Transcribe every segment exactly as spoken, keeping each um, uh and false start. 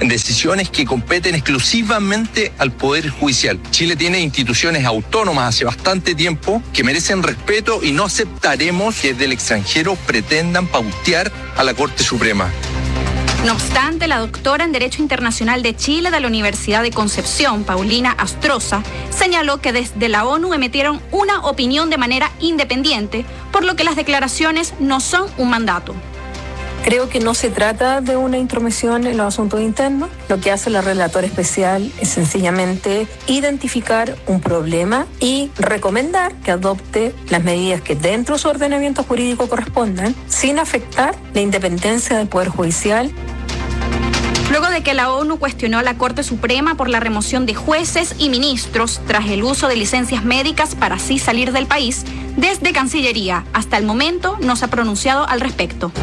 en decisiones que competen exclusivamente al Poder Judicial. Chile tiene instituciones autónomas hace bastante tiempo que merecen respeto y no aceptaremos que desde el extranjero pretendan pautear a la Corte Suprema. No obstante, la doctora en Derecho Internacional de Chile de la Universidad de Concepción, Paulina Astroza, señaló que desde la ONU emitieron una opinión de manera independiente, por lo que las declaraciones no son un mandato. Creo que no se trata de una intromisión en los asuntos internos. Lo que hace la relatora especial es sencillamente identificar un problema y recomendar que adopte las medidas que dentro de su ordenamiento jurídico correspondan, sin afectar la independencia del Poder Judicial. Luego de que la ONU cuestionó a la Corte Suprema por la remoción de jueces y ministros tras el uso de licencias médicas para así salir del país, desde Cancillería hasta el momento no se ha pronunciado al respecto.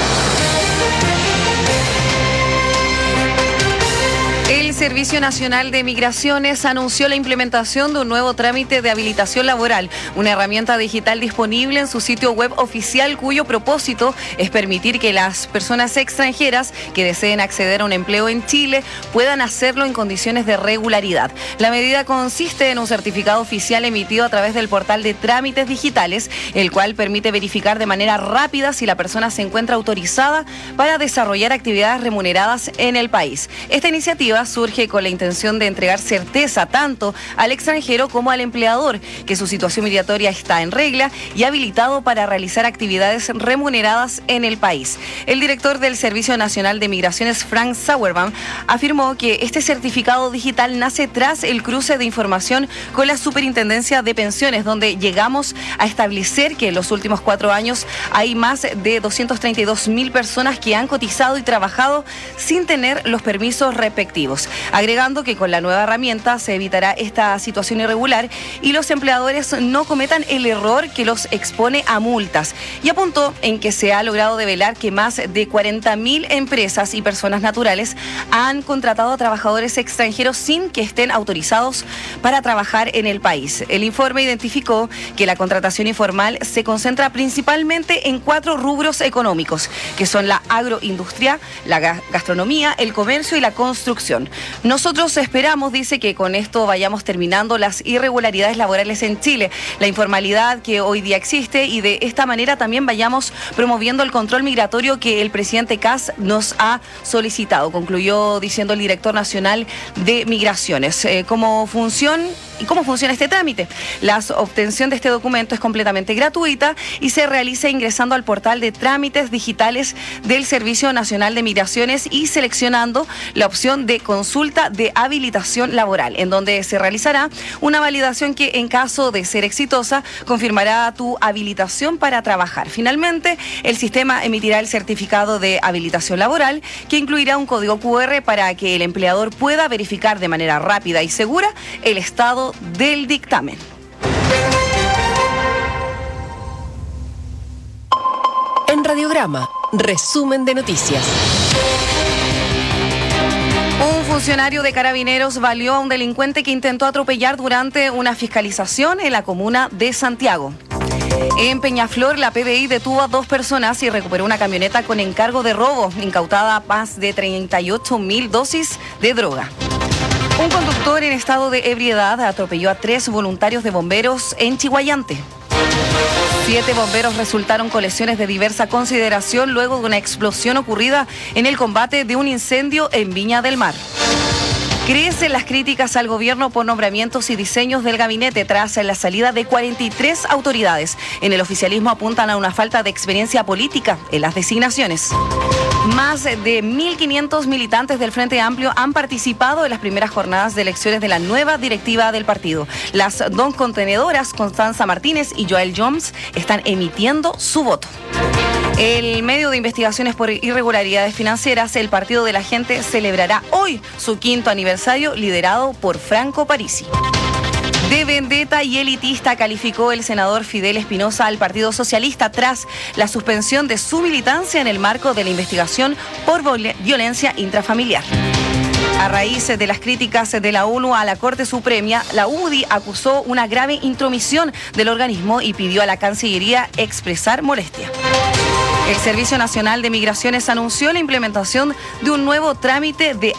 El Servicio Nacional de Migraciones anunció la implementación de un nuevo trámite de habilitación laboral, una herramienta digital disponible en su sitio web oficial cuyo propósito es permitir que las personas extranjeras que deseen acceder a un empleo en Chile puedan hacerlo en condiciones de regularidad. La medida consiste en un certificado oficial emitido a través del portal de trámites digitales, el cual permite verificar de manera rápida si la persona se encuentra autorizada para desarrollar actividades remuneradas en el país. Esta iniciativa surge con la intención de entregar certeza tanto al extranjero como al empleador que su situación migratoria está en regla y habilitado para realizar actividades remuneradas en el país. El director del Servicio Nacional de Migraciones, Frank Sauerbaum, afirmó que este certificado digital nace tras el cruce de información con la Superintendencia de Pensiones, donde llegamos a establecer que en los últimos cuatro años hay más de doscientas treinta y dos mil personas que han cotizado y trabajado sin tener los permisos respectivos. Agregando que con la nueva herramienta se evitará esta situación irregular y los empleadores no cometan el error que los expone a multas. Y apuntó en que se ha logrado develar que más de cuarenta mil empresas y personas naturales han contratado a trabajadores extranjeros sin que estén autorizados para trabajar en el país. El informe identificó que la contratación informal se concentra principalmente en cuatro rubros económicos, que son la agroindustria, la gastronomía, el comercio y la construcción. Nosotros esperamos, dice, que con esto vayamos terminando las irregularidades laborales en Chile, la informalidad que hoy día existe y de esta manera también vayamos promoviendo el control migratorio que el presidente Kast nos ha solicitado, concluyó diciendo el director nacional de Migraciones. Eh, ¿Cómo funciona y cómo funciona este trámite? La obtención de este documento es completamente gratuita y se realiza ingresando al portal de trámites digitales del Servicio Nacional de Migraciones y seleccionando la opción de consulta de habilitación laboral, en donde se realizará una validación que, en caso de ser exitosa, confirmará tu habilitación para trabajar. Finalmente, el sistema emitirá el certificado de habilitación laboral, que incluirá un código cu erre para que el empleador pueda verificar de manera rápida y segura el estado del dictamen. En Radiograma, resumen de noticias. Un funcionario de Carabineros baleó a un delincuente que intentó atropellar durante una fiscalización en la comuna de Santiago. En Peñaflor, la P D I detuvo a dos personas y recuperó una camioneta con encargo de robo, incautada más de treinta y ocho mil dosis de droga. Un conductor en estado de ebriedad atropelló a tres voluntarios de bomberos en Chiguayante. Siete bomberos resultaron con lesiones de diversa consideración luego de una explosión ocurrida en el combate de un incendio en Viña del Mar. Crecen las críticas al gobierno por nombramientos y diseños del gabinete tras la salida de cuarenta y tres autoridades. En el oficialismo apuntan a una falta de experiencia política en las designaciones. Más de mil quinientos militantes del Frente Amplio han participado en las primeras jornadas de elecciones de la nueva directiva del partido. Las dos contenedoras, Constanza Martínez y Joel Jones, están emitiendo su voto. El medio de investigaciones por irregularidades financieras, el Partido de la Gente, celebrará hoy su quinto aniversario, liderado por Franco Parisi. De vendetta y elitista calificó el senador Fidel Espinosa al Partido Socialista tras la suspensión de su militancia en el marco de la investigación por violencia intrafamiliar. A raíz de las críticas de la ONU a la Corte Suprema, la U D I acusó una grave intromisión del organismo y pidió a la Cancillería expresar molestia. El Servicio Nacional de Migraciones anunció la implementación de un nuevo trámite de